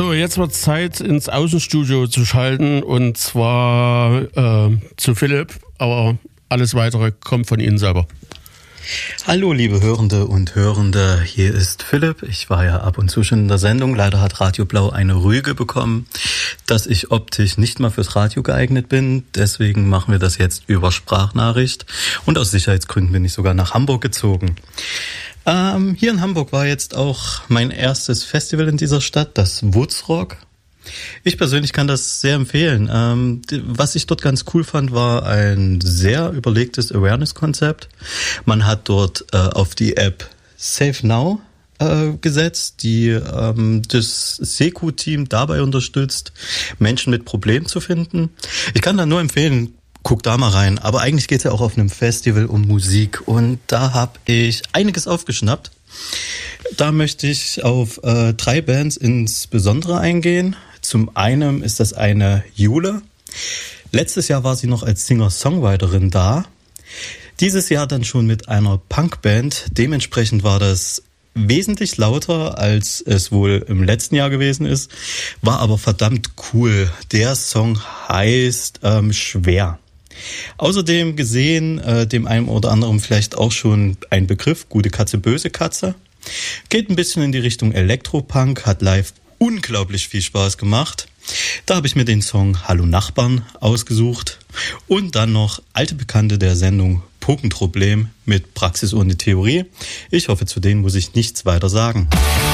So, jetzt wird Zeit, ins Außenstudio zu schalten und zwar zu Philipp, aber alles Weitere kommt von Ihnen selber. Hallo liebe Hörende und Hörende, hier ist Philipp. Ich war ja ab und zu schon in der Sendung. Leider hat Radio Blau eine Rüge bekommen, dass ich optisch nicht mal fürs Radio geeignet bin. Deswegen machen wir das jetzt über Sprachnachricht. Und aus Sicherheitsgründen bin ich sogar nach Hamburg gezogen. Hier in Hamburg war jetzt auch mein erstes Festival in dieser Stadt, das Woodsrock. Ich persönlich kann das sehr empfehlen. Was ich dort ganz cool fand, war ein sehr überlegtes Awareness-Konzept. Man hat dort auf die App Save Now gesetzt, die das Seku-Team dabei unterstützt, Menschen mit Problemen zu finden. Ich kann da nur empfehlen, guck da mal rein. Aber eigentlich geht es ja auch auf einem Festival um Musik und da habe ich einiges aufgeschnappt. Da möchte ich auf 3 Bands insbesondere eingehen. Zum einen ist das eine Jule. Letztes Jahr war sie noch als Singer-Songwriterin da. Dieses Jahr dann schon mit einer Punkband. Dementsprechend war das wesentlich lauter, als es wohl im letzten Jahr gewesen ist. War aber verdammt cool. Der Song heißt Schwer. Außerdem gesehen, dem einen oder anderen vielleicht auch schon ein Begriff, Gute Katze, böse Katze. Geht ein bisschen in die Richtung Elektropunk, hat live unglaublich viel Spaß gemacht. Da habe ich mir den Song Hallo Nachbarn ausgesucht und dann noch alte Bekannte der Sendung Pokenproblem mit Praxis ohne Theorie. Ich hoffe, zu denen muss ich nichts weiter sagen.